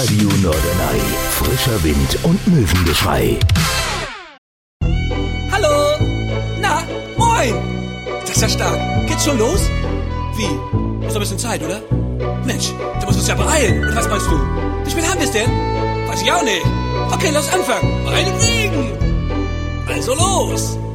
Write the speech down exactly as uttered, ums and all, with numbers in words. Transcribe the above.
Radio Norderney. Frischer Wind und Möwengeschrei. Hallo? Na, moin! Das ist ja stark. Geht's schon los? Wie? Ist noch ein bisschen Zeit, oder? Mensch, du musst uns ja beeilen. Und was meinst du? Wie spät haben wir's denn? Weiß ich auch nicht. Okay, lass anfangen. Meinetwegen. Also los.